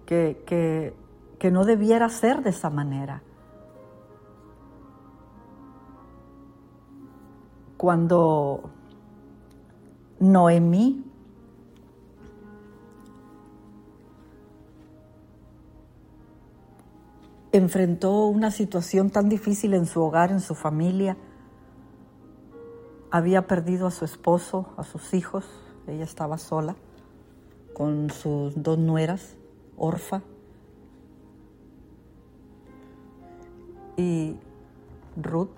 que no debiera ser de esa manera. Cuando Noemí enfrentó una situación tan difícil en su hogar, en su familia, había perdido a su esposo, a sus hijos, ella estaba sola con sus 2 nueras, Orfa y Ruth.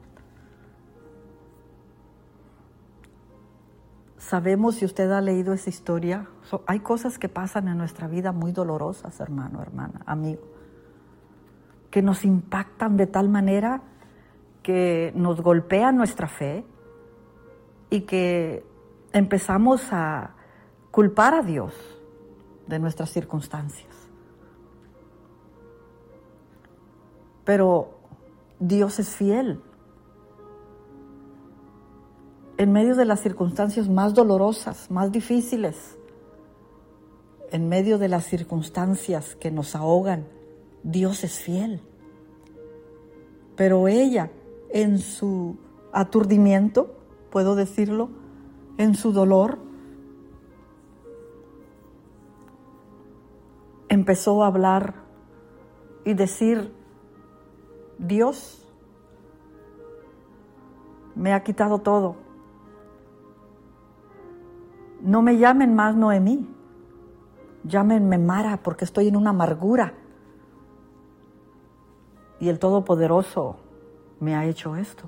Sabemos, si usted ha leído esa historia, hay cosas que pasan en nuestra vida muy dolorosas, hermano, hermana, amigo, que nos impactan de tal manera que nos golpea nuestra fe y que empezamos a culpar a Dios de nuestras circunstancias. Pero Dios es fiel. En medio de las circunstancias más dolorosas, más difíciles, en medio de las circunstancias que nos ahogan, Dios es fiel. Pero ella, en su aturdimiento, puedo decirlo, en su dolor, empezó a hablar y decir: Dios me ha quitado todo. No me llamen más Noemí, llámenme Mara, porque estoy en una amargura. Y el Todopoderoso me ha hecho esto.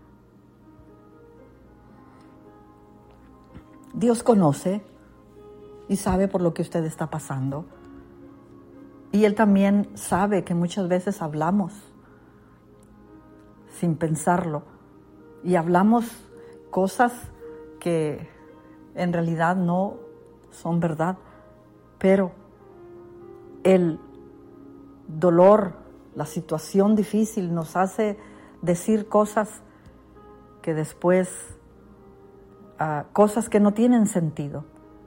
Dios conoce y sabe por lo que usted está pasando. Y Él también sabe que muchas veces hablamos sin pensarlo. Y hablamos cosas que en realidad no son verdad. Pero el dolor, la situación difícil nos hace decir cosas que después, cosas que no tienen sentido.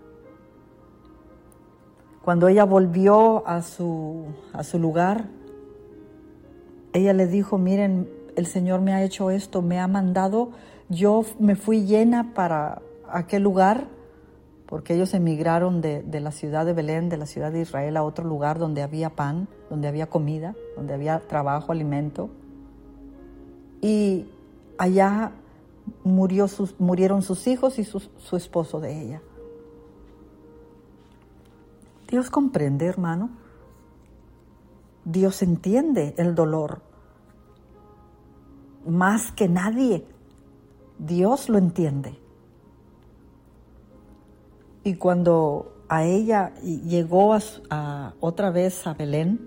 Cuando ella volvió a su lugar, ella le dijo: miren, el Señor me ha hecho esto, me ha mandado, yo me fui llena para aquel lugar, porque ellos emigraron de la ciudad de Belén, de la ciudad de Israel, a otro lugar donde había pan, donde había comida, donde había trabajo, alimento. Y allá murieron sus hijos y su esposo de ella. Dios comprende, hermano. Dios entiende el dolor. Más que nadie, Dios lo entiende. Y cuando a ella llegó otra vez a Belén,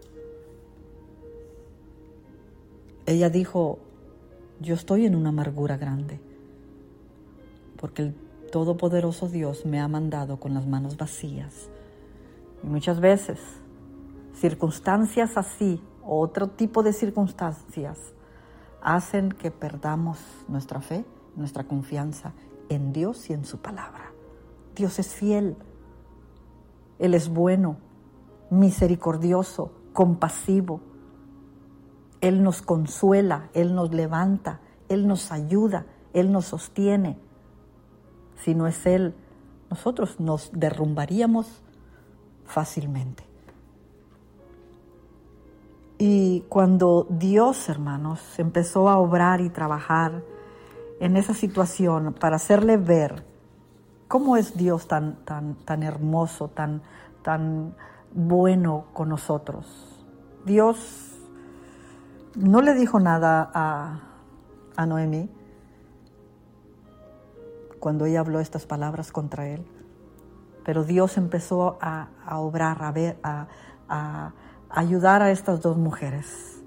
ella dijo: yo estoy en una amargura grande, porque el Todopoderoso Dios me ha mandado con las manos vacías. Y muchas veces, circunstancias así, o otro tipo de circunstancias, hacen que perdamos nuestra fe, nuestra confianza en Dios y en su palabra. Dios es fiel. Él es bueno, misericordioso, compasivo. Él nos consuela, Él nos levanta, Él nos ayuda, Él nos sostiene. Si no es Él, nosotros nos derrumbaríamos fácilmente. Y cuando Dios, hermanos, empezó a obrar y trabajar en esa situación para hacerle ver cómo es Dios tan hermoso, tan bueno con nosotros. Dios no le dijo nada a Noemí cuando ella habló estas palabras contra él, pero Dios empezó a obrar, a ayudar a estas 2 mujeres.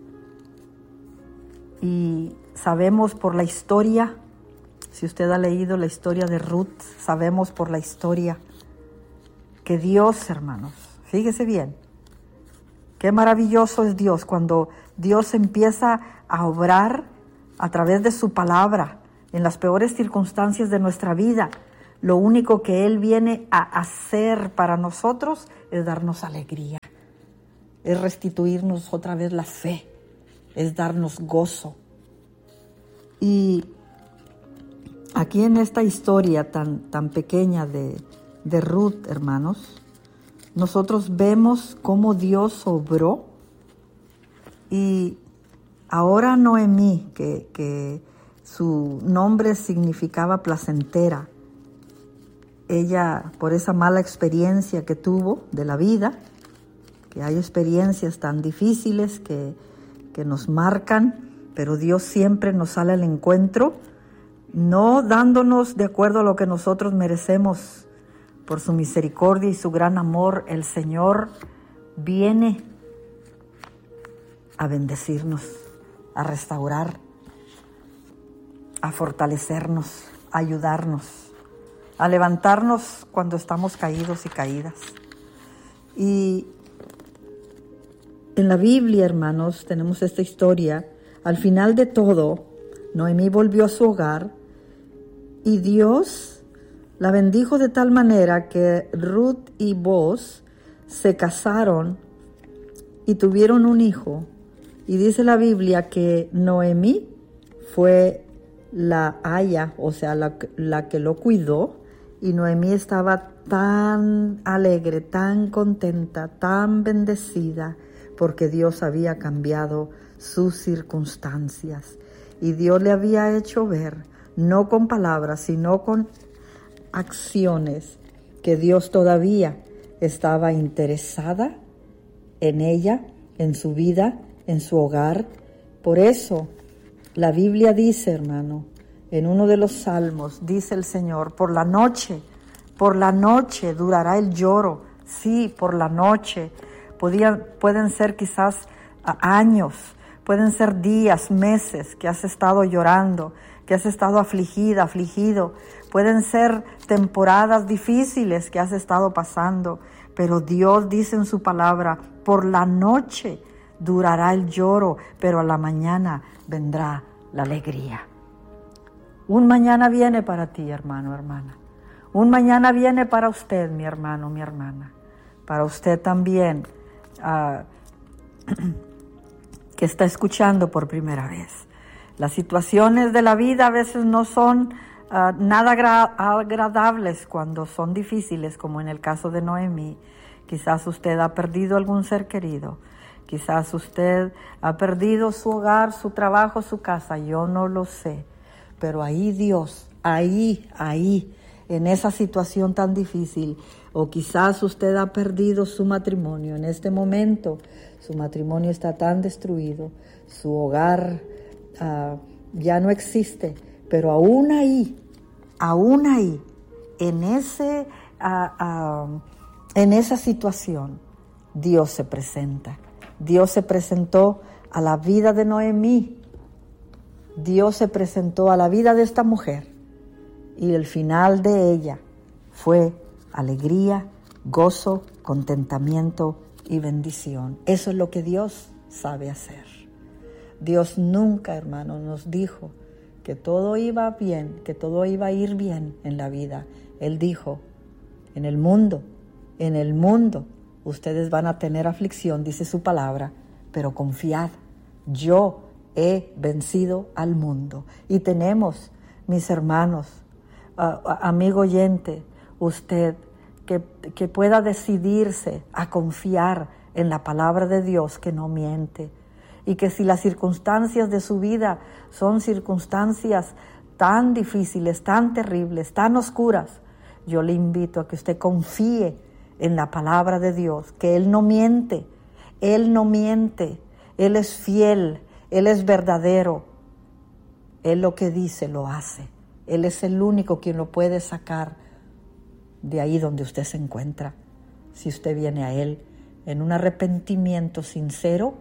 Y sabemos por la historia, si usted ha leído la historia de Ruth, sabemos por la historia que Dios, hermanos, fíjese bien, qué maravilloso es Dios cuando Dios empieza a obrar a través de su palabra en las peores circunstancias de nuestra vida. Lo único que Él viene a hacer para nosotros es darnos alegría, es restituirnos otra vez la fe, es darnos gozo. Y aquí en esta historia tan pequeña de Ruth, hermanos, nosotros vemos cómo Dios obró. Y ahora Noemí, que su nombre significaba placentera, ella, por esa mala experiencia que tuvo de la vida, que hay experiencias tan difíciles que nos marcan, pero Dios siempre nos sale al encuentro, no dándonos de acuerdo a lo que nosotros merecemos. Por su misericordia y su gran amor, el Señor viene a bendecirnos, a restaurar, a fortalecernos, a ayudarnos, a levantarnos cuando estamos caídos y caídas. Y en la Biblia, hermanos, tenemos esta historia. Al final de todo, Noemí volvió a su hogar y Dios la bendijo de tal manera que Ruth y Boaz se casaron y tuvieron un hijo. Y dice la Biblia que Noemí fue la aya, o sea, la que lo cuidó. Y Noemí estaba tan alegre, tan contenta, tan bendecida, porque Dios había cambiado sus circunstancias. Y Dios le había hecho ver, no con palabras, sino con acciones, que Dios todavía estaba interesada en ella, en su vida, en su hogar. Por eso la Biblia dice, hermano, en uno de los salmos, dice el Señor, por la noche durará el lloro. Sí, por la noche. Pueden ser quizás años, pueden ser días, meses que has estado llorando, que has estado afligida, afligido. Pueden ser temporadas difíciles que has estado pasando, pero Dios dice en su palabra, por la noche durará el lloro, pero a la mañana vendrá la alegría. Un mañana viene para ti, hermano, hermana. Un mañana viene para usted, mi hermano, mi hermana. Para usted también, que está escuchando por primera vez. Las situaciones de la vida a veces no son nada agradables cuando son difíciles, como en el caso de Noemí. Quizás usted ha perdido algún ser querido. Quizás usted ha perdido su hogar, su trabajo, su casa. Yo no lo sé. Pero ahí Dios, ahí, en esa situación tan difícil, o quizás usted ha perdido su matrimonio. En este momento, su matrimonio está tan destruido, su hogar ya no existe, pero aún ahí, en esa situación, Dios se presenta. Dios se presentó a la vida de Noemí. Dios se presentó a la vida de esta mujer y el final de ella fue alegría, gozo, contentamiento y bendición. Eso es lo que Dios sabe hacer. Dios nunca, hermano, nos dijo que todo iba bien, que todo iba a ir bien en la vida. Él dijo, en el mundo, ustedes van a tener aflicción, dice su palabra, pero confiad, yo he vencido al mundo. Y tenemos, mis hermanos, amigo oyente, usted que pueda decidirse a confiar en la palabra de Dios que no miente. Y que si las circunstancias de su vida son circunstancias tan difíciles, tan terribles, tan oscuras, yo le invito a que usted confíe en la palabra de Dios, que Él no miente, Él es fiel, Él es verdadero, Él lo que dice lo hace, Él es el único quien lo puede sacar de ahí donde usted se encuentra. Si usted viene a Él en un arrepentimiento sincero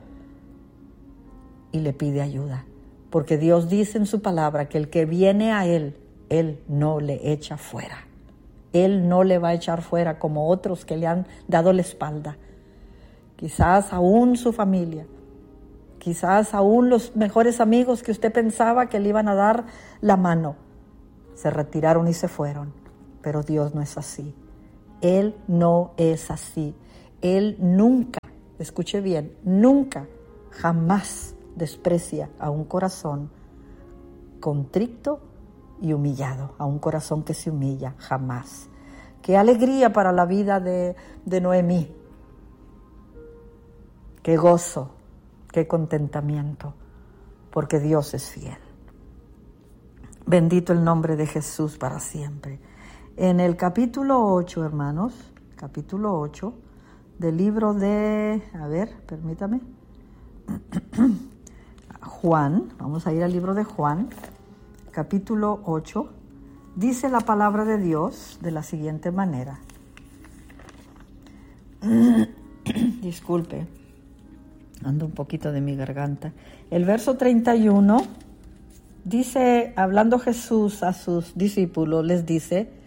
y le pide ayuda, porque Dios dice en su palabra que el que viene a Él, Él no le echa fuera. Él no le va a echar fuera como otros que le han dado la espalda. Quizás aún su familia, quizás aún los mejores amigos que usted pensaba que le iban a dar la mano, se retiraron y se fueron. Pero Dios no es así. Él no es así. Él nunca escuche bien, nunca, jamás desprecia a un corazón contrito y humillado, a un corazón que se humilla, jamás. Qué alegría para la vida de Noemí, qué gozo, qué contentamiento, porque Dios es fiel. Bendito el nombre de Jesús para siempre. En el capítulo 8, hermanos, capítulo 8 del libro de, permítame, Juan, vamos a ir al libro de Juan, capítulo 8, dice la palabra de Dios de la siguiente manera. Disculpe, ando un poquito de mi garganta. El verso 31 dice, hablando Jesús a sus discípulos, les dice: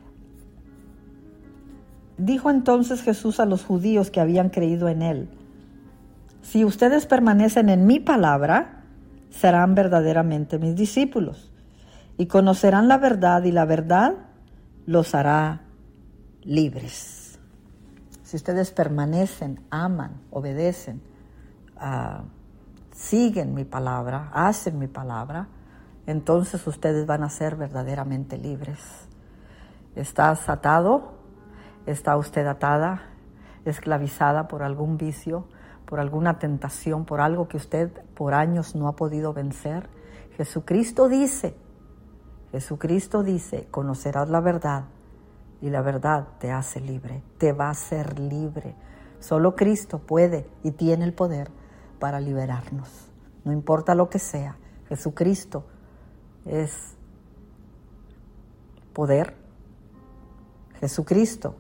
dijo entonces Jesús a los judíos que habían creído en él: si ustedes permanecen en mi palabra, serán verdaderamente mis discípulos, y conocerán la verdad, y la verdad los hará libres. Si ustedes permanecen, aman, obedecen, siguen mi palabra, hacen mi palabra, entonces ustedes van a ser verdaderamente libres. ¿Estás atado? ¿Está usted atada, esclavizada por algún vicio, por alguna tentación, por algo que usted por años no ha podido vencer? Jesucristo dice, conocerás la verdad y la verdad te hace libre, te va a hacer libre. Solo Cristo puede y tiene el poder para liberarnos. No importa lo que sea, Jesucristo es poder. Jesucristo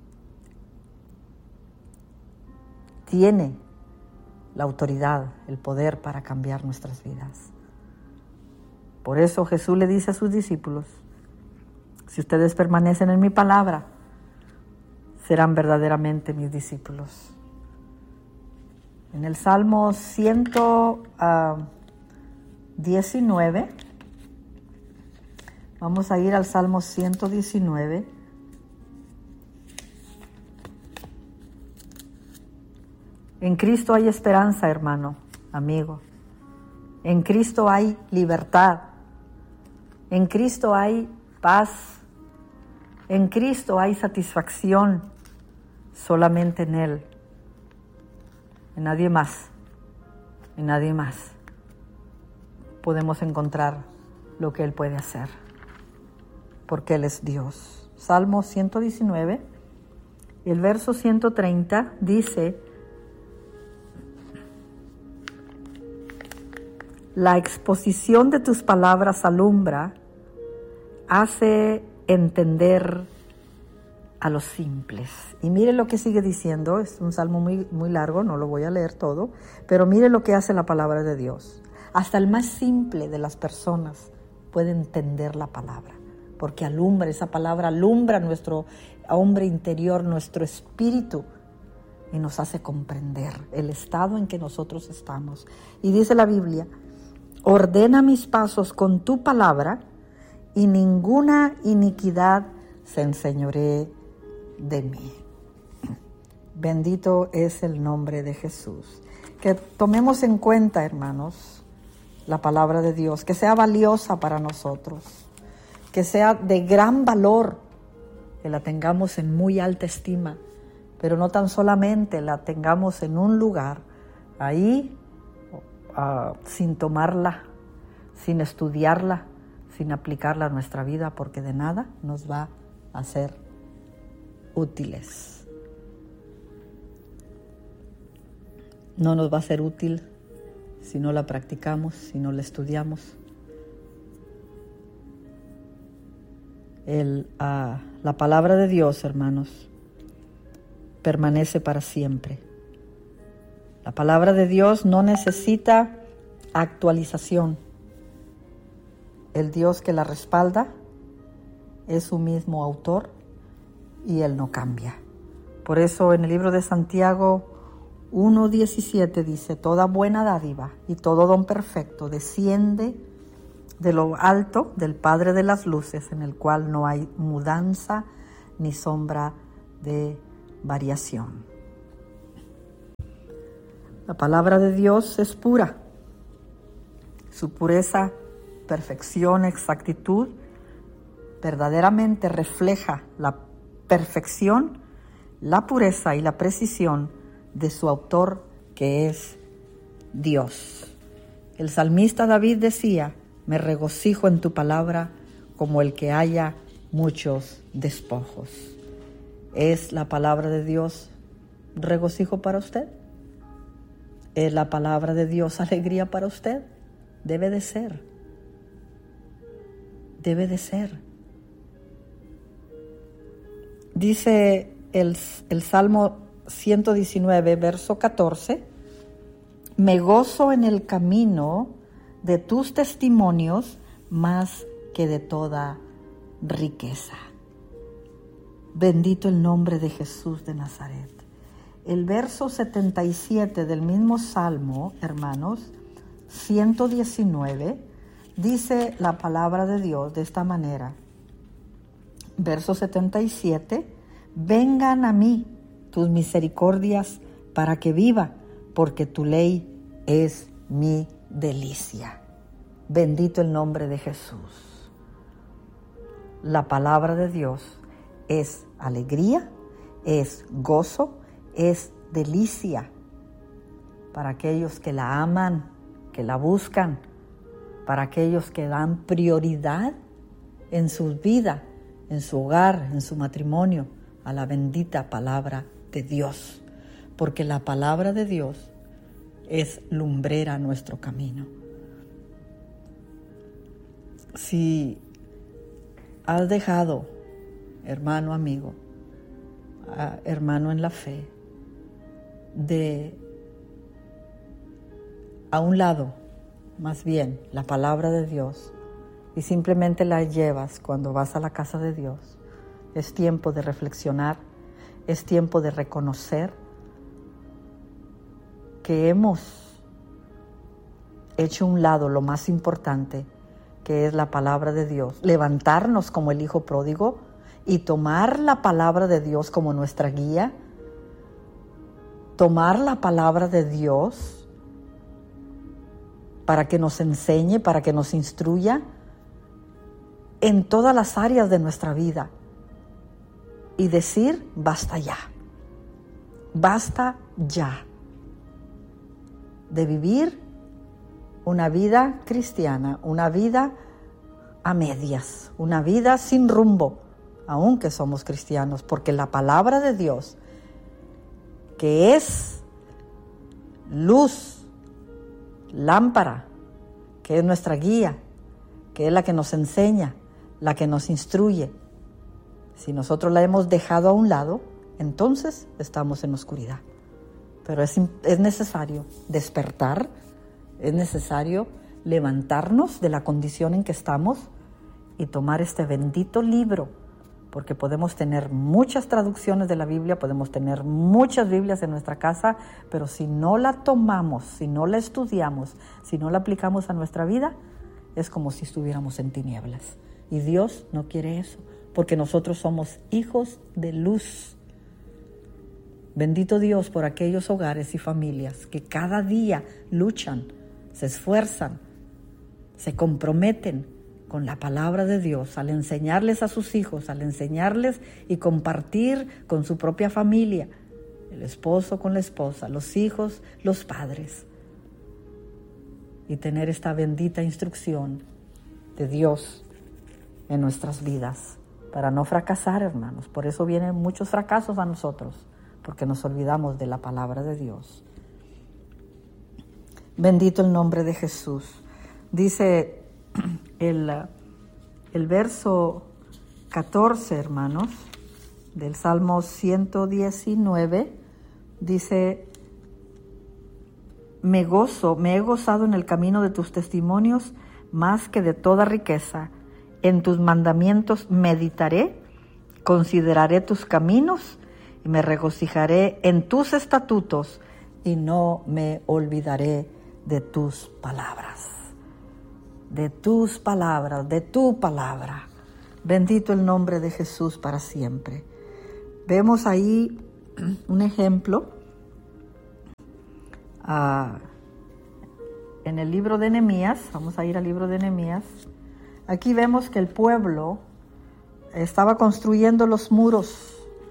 tiene la autoridad, el poder para cambiar nuestras vidas. Por eso Jesús le dice a sus discípulos: si ustedes permanecen en mi palabra, serán verdaderamente mis discípulos. En el Salmo 119, vamos a ir al Salmo 119. En Cristo hay esperanza, hermano, amigo. En Cristo hay libertad. En Cristo hay paz. En Cristo hay satisfacción. Solamente en Él. En nadie más. En nadie más podemos encontrar lo que Él puede hacer. Porque Él es Dios. Salmo 119, el verso 130 dice: la exposición de tus palabras alumbra, hace entender a los simples. Y mire lo que sigue diciendo, es un salmo muy, muy largo, no lo voy a leer todo, pero mire lo que hace la palabra de Dios. Hasta el más simple de las personas puede entender la palabra, porque alumbra, esa palabra alumbra nuestro hombre interior, nuestro espíritu, y nos hace comprender el estado en que nosotros estamos. Y dice la Biblia: ordena mis pasos con tu palabra, y ninguna iniquidad se enseñoree de mí. Bendito es el nombre de Jesús. Que tomemos en cuenta, hermanos, la palabra de Dios, que sea valiosa para nosotros, que sea de gran valor, que la tengamos en muy alta estima, pero no tan solamente la tengamos en un lugar, ahí, sin tomarla, sin estudiarla, sin aplicarla a nuestra vida, porque de nada nos va a ser útiles. No nos va a ser útil si no la practicamos, si no la estudiamos. La palabra de Dios, hermanos, permanece para siempre. La palabra de Dios no necesita actualización. El Dios que la respalda es su mismo autor y Él no cambia. Por eso en el libro de Santiago 1:17 dice: toda buena dádiva y todo don perfecto desciende de lo alto del Padre de las luces, en el cual no hay mudanza ni sombra de variación. La palabra de Dios es pura. Su pureza, perfección, exactitud, verdaderamente refleja la perfección, la pureza y la precisión de su autor, que es Dios. El salmista David decía: me regocijo en tu palabra como el que haya muchos despojos. ¿Es la palabra de Dios regocijo para usted? ¿Es la palabra de Dios alegría para usted? Debe de ser. Debe de ser. Dice el Salmo 119, verso 14: me gozo en el camino de tus testimonios más que de toda riqueza. Bendito el nombre de Jesús de Nazaret. El verso 77 del mismo Salmo, hermanos, 119, dice la palabra de Dios de esta manera. Verso 77, vengan a mí tus misericordias para que viva, porque tu ley es mi delicia. Bendito el nombre de Jesús. La palabra de Dios es alegría, es gozo, es delicia para aquellos que la aman, que la buscan, para aquellos que dan prioridad en su vida, en su hogar, en su matrimonio, a la bendita palabra de Dios, porque la palabra de Dios es lumbrera a nuestro camino. Si has dejado, hermano, amigo, hermano en la fe, de a un lado, más bien, la palabra de Dios, y simplemente la llevas cuando vas a la casa de Dios, es tiempo de reflexionar, es tiempo de reconocer que hemos hecho a un lado lo más importante, que es la palabra de Dios, levantarnos como el hijo pródigo y tomar la palabra de Dios como nuestra guía, tomar la palabra de Dios para que nos enseñe, para que nos instruya en todas las áreas de nuestra vida y decir: basta ya de vivir una vida cristiana, una vida a medias, una vida sin rumbo, aunque somos cristianos, porque la palabra de Dios, que es luz, lámpara, que es nuestra guía, que es la que nos enseña, la que nos instruye, si nosotros la hemos dejado a un lado, entonces estamos en oscuridad. Pero es necesario despertar, es necesario levantarnos de la condición en que estamos y tomar este bendito libro, porque podemos tener muchas traducciones de la Biblia, podemos tener muchas Biblias en nuestra casa, pero si no la tomamos, si no la estudiamos, si no la aplicamos a nuestra vida, es como si estuviéramos en tinieblas. Y Dios no quiere eso, porque nosotros somos hijos de luz. Bendito Dios por aquellos hogares y familias que cada día luchan, se esfuerzan, se comprometen con la palabra de Dios, al enseñarles a sus hijos, al enseñarles y compartir con su propia familia, el esposo con la esposa, los hijos, los padres, y tener esta bendita instrucción de Dios en nuestras vidas, para no fracasar, hermanos. Por eso vienen muchos fracasos a nosotros, porque nos olvidamos de la palabra de Dios. Bendito el nombre de Jesús. Dice el verso 14, hermanos, del Salmo 119, dice: me he gozado en el camino de tus testimonios más que de toda riqueza. En tus mandamientos meditaré, consideraré tus caminos y me regocijaré en tus estatutos y no me olvidaré de tus palabras. De tus palabras, de tu palabra. Bendito el nombre de Jesús para siempre. Vemos ahí un ejemplo en el libro de Nehemías. Vamos a ir al libro de Nehemías. Aquí vemos que el pueblo estaba construyendo los muros.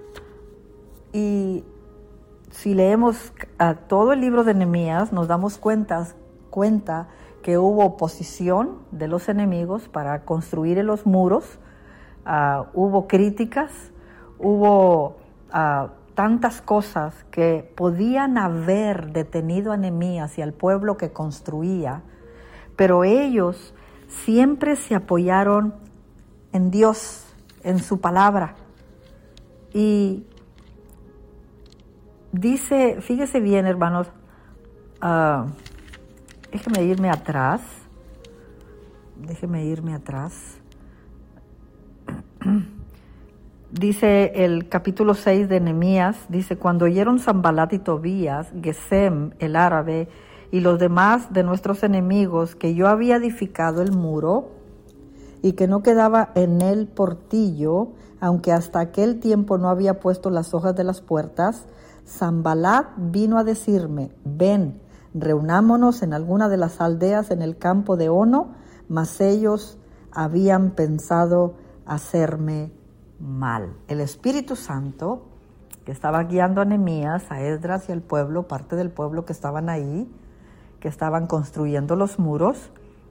Y si leemos todo el libro de Nehemías, nos damos cuenta que hubo oposición de los enemigos para construir los muros. Hubo críticas, hubo tantas cosas que podían haber detenido a Nehemías y al pueblo que construía, pero ellos siempre se apoyaron en Dios, en su palabra. Y dice, fíjese bien, hermanos, déjeme irme atrás. Dice el capítulo 6 de Nehemías, dice: cuando oyeron Sanbalat y Tobías, Gesem el árabe y los demás de nuestros enemigos que yo había edificado el muro y que no quedaba en él portillo, aunque hasta aquel tiempo no había puesto las hojas de las puertas, Sanbalat vino a decirme: ven, reunámonos en alguna de las aldeas en el campo de Ono, mas ellos habían pensado hacerme mal. El Espíritu Santo, que estaba guiando a Nehemías, a Esdras y al pueblo, parte del pueblo que estaban ahí, que estaban construyendo los muros,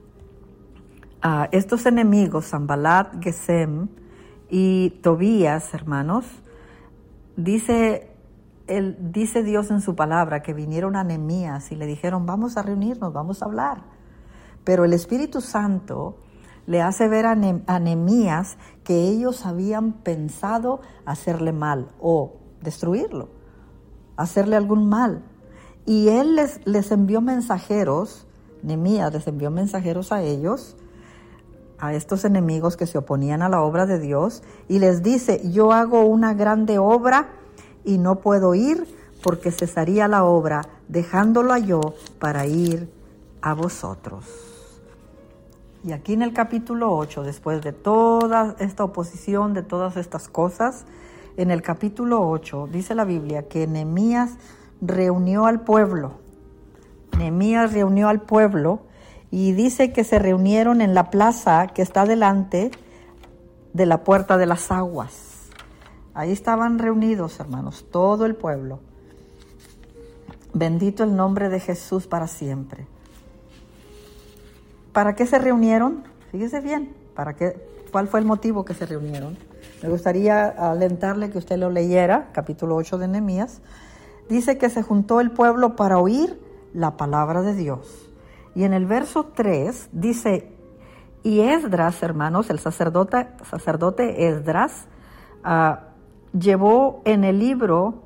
estos enemigos, Sanbalat, Gesem y Tobías, hermanos, dice Dios en su palabra que vinieron a Nehemías y le dijeron: vamos a reunirnos, vamos a hablar. Pero el Espíritu Santo le hace ver a Nehemías que ellos habían pensado hacerle mal o destruirlo, hacerle algún mal. Y él les envió mensajeros, Nehemías les envió mensajeros a ellos, a estos enemigos que se oponían a la obra de Dios, y les dice: yo hago una grande obra y no puedo ir porque cesaría la obra, dejándola yo para ir a vosotros. Y aquí en el capítulo 8, después de toda esta oposición, de todas estas cosas, en el capítulo 8 dice la Biblia que Nehemías reunió al pueblo. Nehemías reunió al pueblo y dice que se reunieron en la plaza que está delante de la puerta de las aguas. Ahí estaban reunidos, hermanos, todo el pueblo. Bendito el nombre de Jesús para siempre. ¿Para qué se reunieron? Fíjese bien, ¿cuál fue el motivo que se reunieron? Me gustaría alentarle que usted lo leyera, capítulo 8 de Nehemías. Dice que se juntó el pueblo para oír la palabra de Dios. Y en el verso 3 dice: y Esdras, hermanos, el sacerdote Esdras, leyó en el libro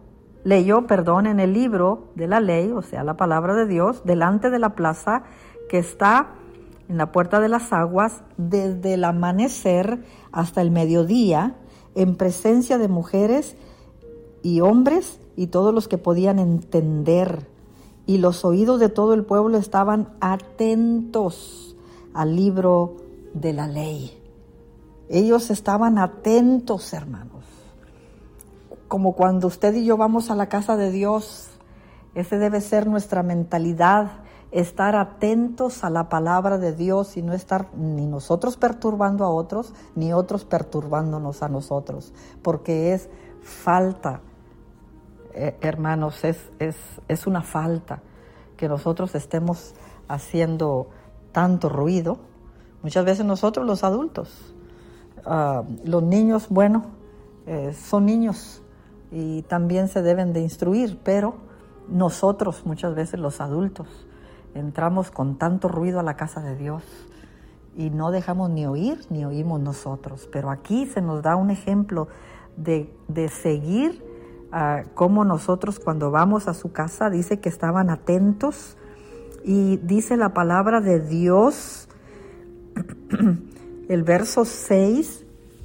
de la ley, o sea, la palabra de Dios, delante de la plaza que está en la puerta de las aguas, desde el amanecer hasta el mediodía, en presencia de mujeres y hombres y todos los que podían entender. Y los oídos de todo el pueblo estaban atentos al libro de la ley. Ellos estaban atentos, hermanos. Como cuando usted y yo vamos a la casa de Dios, ese debe ser nuestra mentalidad, estar atentos a la palabra de Dios y no estar ni nosotros perturbando a otros, ni otros perturbándonos a nosotros, porque es falta, hermanos, es una falta que nosotros estemos haciendo tanto ruido. Muchas veces nosotros los adultos, los niños, son niños y también se deben de instruir, pero nosotros muchas veces los adultos entramos con tanto ruido a la casa de Dios y no dejamos ni oír ni oímos nosotros. Pero aquí se nos da un ejemplo de seguir cómo nosotros cuando vamos a su casa, dice que estaban atentos, y dice la palabra de Dios, el verso 6,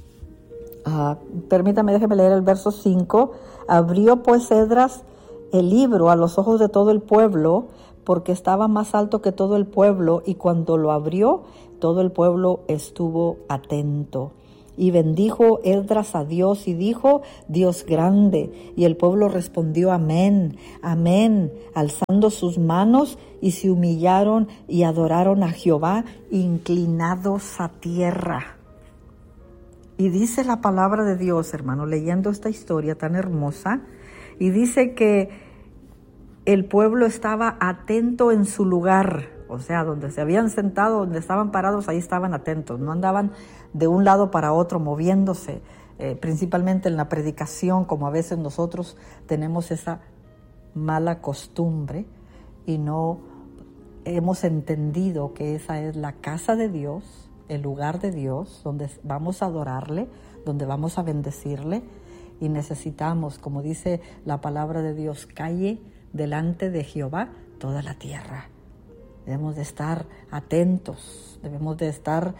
déjeme leer el verso 5. Abrió pues Esdras el libro a los ojos de todo el pueblo, porque estaba más alto que todo el pueblo, y cuando lo abrió, todo el pueblo estuvo atento. Y bendijo Esdras a Dios y dijo: Dios grande. Y el pueblo respondió: amén, amén, alzando sus manos, y se humillaron y adoraron a Jehová, inclinados a tierra. Y dice la palabra de Dios, hermano, leyendo esta historia tan hermosa, y dice que el pueblo estaba atento en su lugar. O sea, donde se habían sentado, donde estaban parados, ahí estaban atentos. No andaban de un lado para otro moviéndose, principalmente en la predicación, como a veces nosotros tenemos esa mala costumbre y no hemos entendido que esa es la casa de Dios, el lugar de Dios, donde vamos a adorarle, donde vamos a bendecirle, y necesitamos, como dice la palabra de Dios, calle delante de Jehová toda la tierra. Debemos de estar atentos, debemos de estar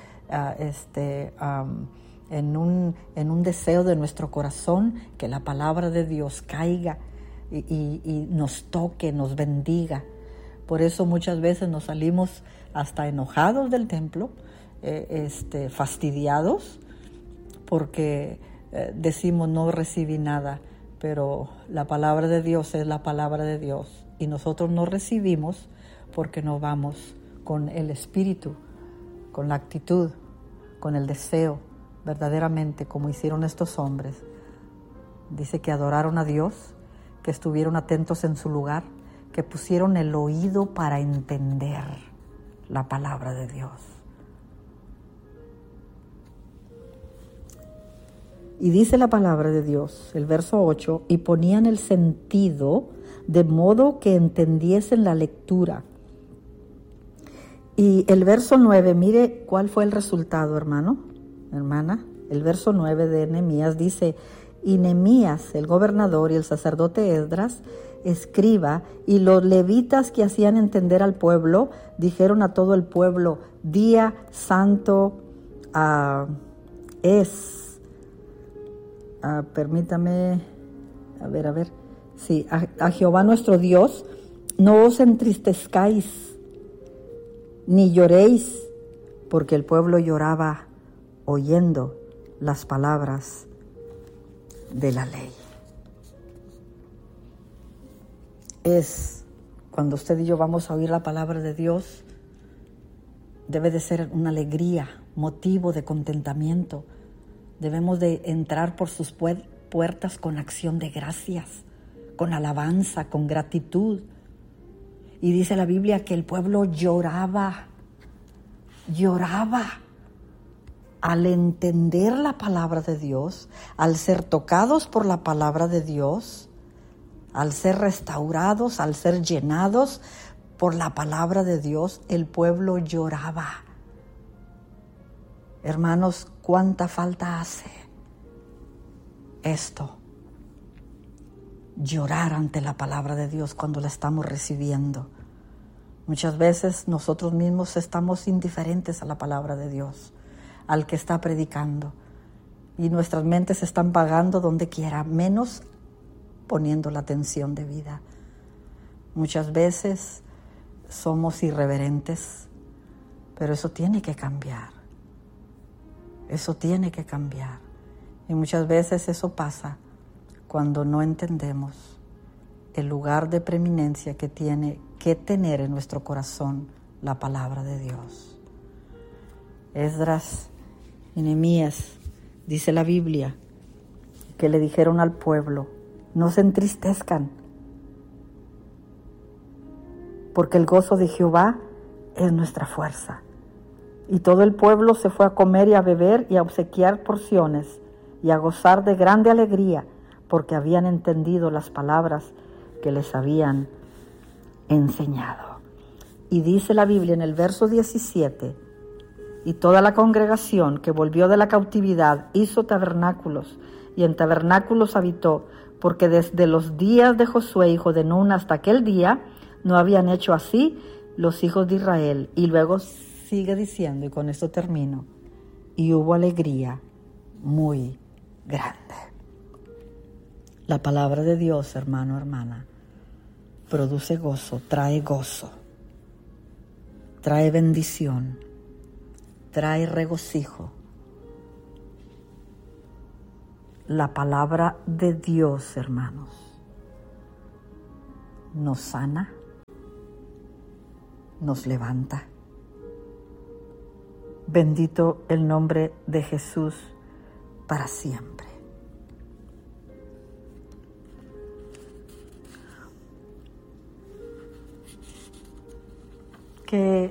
en un deseo de nuestro corazón que la palabra de Dios caiga y nos toque, nos bendiga. Por eso muchas veces nos salimos hasta enojados del templo, fastidiados, porque decimos no recibí nada, pero la palabra de Dios es la palabra de Dios y nosotros no recibimos porque no vamos con el espíritu, con la actitud, con el deseo, verdaderamente como hicieron estos hombres. Dice que adoraron a Dios, que estuvieron atentos en su lugar, que pusieron el oído para entender la palabra de Dios. Y dice la palabra de Dios, el verso 8, y ponían el sentido de modo que entendiesen la lectura. Y el verso 9, mire cuál fue el resultado, hermano, hermana. El verso 9 de Nehemías dice: y Nehemías, el gobernador, y el sacerdote Esdras, escriba, y los levitas que hacían entender al pueblo, dijeron a todo el pueblo: día santo es. Permítame, sí, a Jehová nuestro Dios, no os entristezcáis, ni lloréis, porque el pueblo lloraba oyendo las palabras de la ley. Es cuando usted y yo vamos a oír la palabra de Dios, debe de ser una alegría, motivo de contentamiento. Debemos de entrar por sus puertas con acción de gracias, con alabanza, con gratitud. Y dice la Biblia que el pueblo lloraba al entender la palabra de Dios, al ser tocados por la palabra de Dios, al ser restaurados, al ser llenados por la palabra de Dios, el pueblo lloraba. Hermanos, ¿cuánta falta hace esto? Llorar ante la palabra de Dios cuando la estamos recibiendo. Muchas veces nosotros mismos estamos indiferentes a la palabra de Dios, al que está predicando, y nuestras mentes están vagando donde quiera, menos poniendo la atención debida. Muchas veces somos irreverentes, pero eso tiene que cambiar. Eso tiene que cambiar. Y muchas veces eso pasa cuando no entendemos el lugar de preeminencia que tiene que tener en nuestro corazón la palabra de Dios. Esdras y Nehemías, dice la Biblia, que le dijeron al pueblo: no se entristezcan, porque el gozo de Jehová es nuestra fuerza. Y todo el pueblo se fue a comer y a beber y a obsequiar porciones y a gozar de grande alegría, porque habían entendido las palabras que les habían enseñado. Y dice la Biblia en el verso 17: y toda la congregación que volvió de la cautividad hizo tabernáculos, y en tabernáculos habitó, porque desde los días de Josué, hijo de Nun, hasta aquel día, no habían hecho así los hijos de Israel. Y luego sigue diciendo, y con esto termino: y hubo alegría muy grande. La palabra de Dios, hermano, hermana, produce gozo, trae bendición, trae regocijo. La palabra de Dios, hermanos, nos sana, nos levanta. Bendito el nombre de Jesús para siempre. Que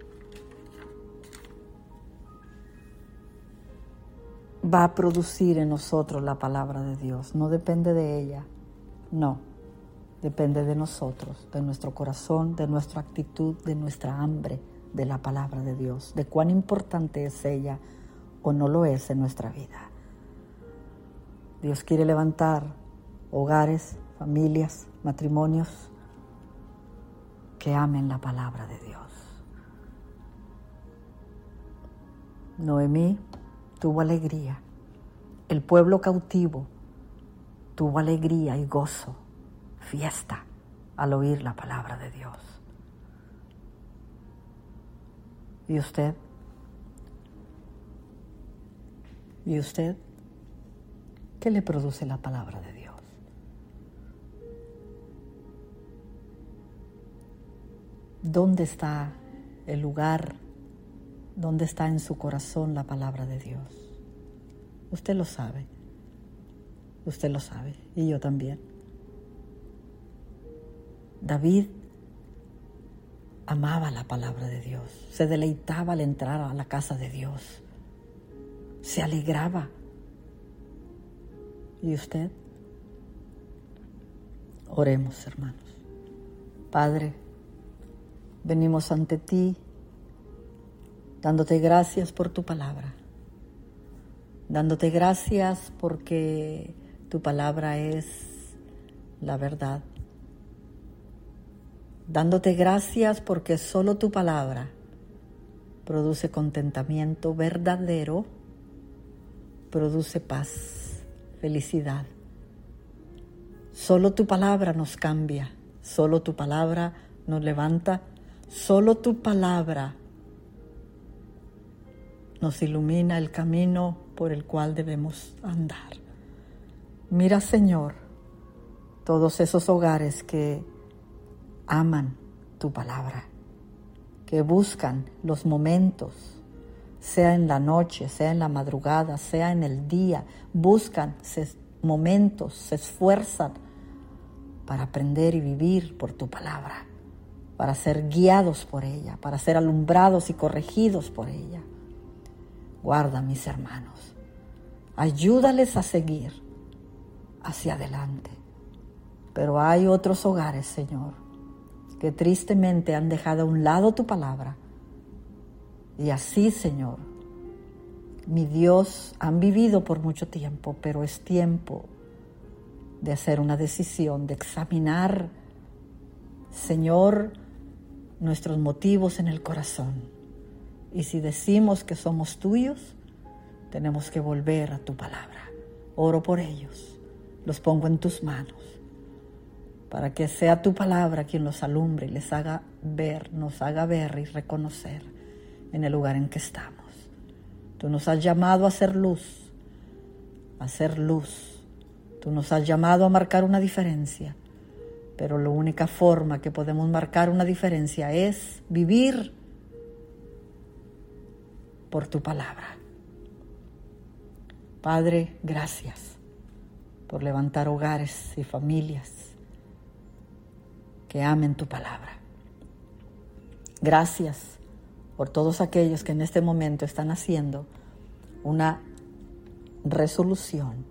va a producir en nosotros la palabra de Dios. No depende de ella, no. Depende de nosotros, de nuestro corazón, de nuestra actitud, de nuestra hambre de la palabra de Dios, de cuán importante es ella o no lo es en nuestra vida. Dios quiere levantar hogares, familias, matrimonios que amen la palabra de Dios. Noemí tuvo alegría. El pueblo cautivo tuvo alegría y gozo, fiesta, al oír la palabra de Dios. ¿Y usted? ¿Y usted? ¿Qué le produce la palabra de Dios? ¿Dónde está el lugar? ¿Dónde está en su corazón la palabra de Dios? Usted lo sabe. Usted lo sabe. Y yo también. David amaba la palabra de Dios. Se deleitaba al entrar a la casa de Dios. Se alegraba. ¿Y usted? Oremos, hermanos. Padre, venimos ante ti dándote gracias por tu palabra, dándote gracias porque tu palabra es la verdad, dándote gracias porque solo tu palabra produce contentamiento verdadero, produce paz, felicidad. Solo tu palabra nos cambia, solo tu palabra nos levanta, solo tu palabra nos ilumina el camino por el cual debemos andar. Mira, Señor, todos esos hogares que aman tu palabra, que buscan los momentos, sea en la noche, sea en la madrugada, sea en el día, buscan momentos, se esfuerzan para aprender y vivir por tu palabra, para ser guiados por ella, para ser alumbrados y corregidos por ella. Guarda a mis hermanos, ayúdales a seguir hacia adelante. Pero hay otros hogares, Señor, que tristemente han dejado a un lado tu palabra. Y así, Señor, mi Dios, han vivido por mucho tiempo, pero es tiempo de hacer una decisión, de examinar, Señor, nuestros motivos en el corazón. Y si decimos que somos tuyos, tenemos que volver a tu palabra. Oro por ellos, los pongo en tus manos, para que sea tu palabra quien los alumbre y les haga ver, nos haga ver y reconocer en el lugar en que estamos. Tú nos has llamado a ser luz, a ser luz. Tú nos has llamado a marcar una diferencia, pero la única forma que podemos marcar una diferencia es vivir por tu palabra. Padre, gracias por levantar hogares y familias que amen tu palabra. Gracias por todos aquellos que en este momento están haciendo una resolución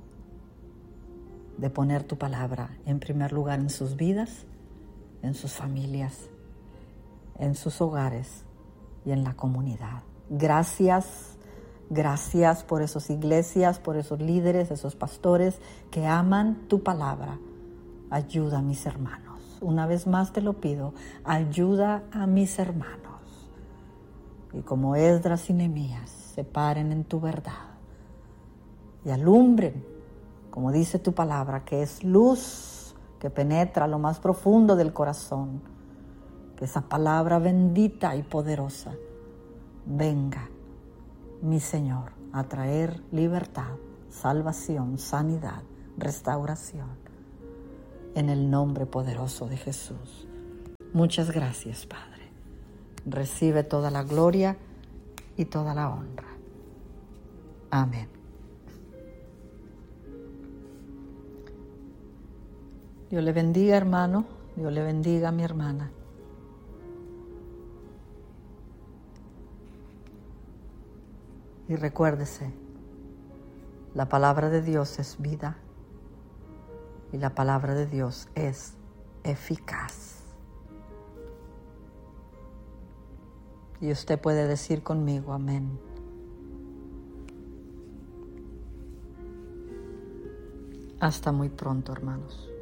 de poner tu palabra en primer lugar en sus vidas, en sus familias, en sus hogares y en la comunidad. Gracias, gracias por esas iglesias, por esos líderes, esos pastores que aman tu palabra. Ayuda a mis hermanos. Una vez más te lo pido, ayuda a mis hermanos. Y como Esdras y Nehemías, se paren en tu verdad y alumbren, como dice tu palabra, que es luz que penetra lo más profundo del corazón. Que esa palabra bendita y poderosa venga, mi Señor, a traer libertad, salvación, sanidad, restauración, en el nombre poderoso de Jesús. Muchas gracias, Padre. Recibe toda la gloria y toda la honra. Amén. Dios le bendiga, hermano. Dios le bendiga, mi hermana. Y recuérdese, la palabra de Dios es vida y la palabra de Dios es eficaz. Y usted puede decir conmigo, amén. Hasta muy pronto, hermanos.